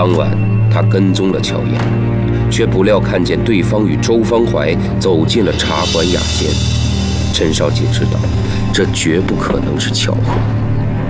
当晚，他跟踪了乔岩，却不料看见对方与周方怀走进了茶馆雅间。陈少杰知道，这绝不可能是巧合。